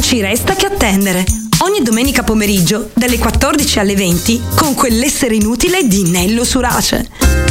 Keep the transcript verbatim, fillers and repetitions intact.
ci resta che attendere. Ogni domenica pomeriggio, dalle quattordici alle venti, con quell'essere inutile di Nello Surace.